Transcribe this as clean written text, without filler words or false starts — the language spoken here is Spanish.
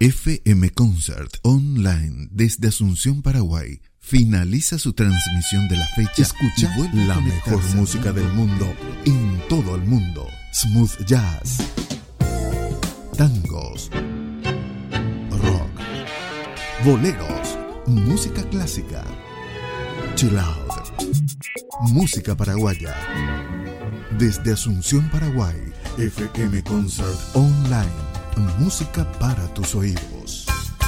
FM Concert Online desde Asunción, Paraguay. Finaliza su transmisión de la fecha. Escucha la mejor música del mundo en todo el mundo. Smooth jazz, tangos, rock, boleros, música clásica, chill out, música paraguaya. Desde Asunción, Paraguay, FM Concert Online. Música para tus oídos.